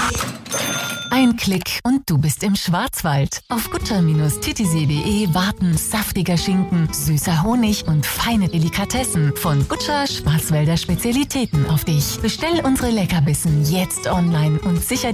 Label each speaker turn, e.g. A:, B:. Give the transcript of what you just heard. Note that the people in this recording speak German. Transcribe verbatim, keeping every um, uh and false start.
A: Ein Klick und du bist im Schwarzwald. Auf gutscher Titisee punkt de warten saftiger Schinken, süßer Honig und feine Delikatessen von Gutscher Schwarzwälder Spezialitäten auf dich. Bestell unsere Leckerbissen jetzt online und sicher